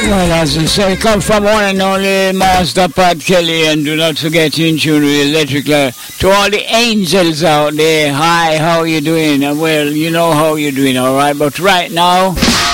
Well, as I say, come from one and only Master Pat Kelly, and do not forget in tune with Electric Light. To all the angels out there, hi, how you doing? Well, you know how you're doing, alright? But right now,